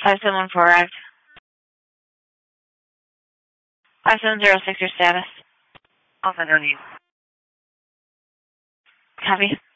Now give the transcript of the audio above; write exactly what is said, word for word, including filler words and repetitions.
five seven one four arrived. five seven zero six, your status. I'll send her an email. Copy.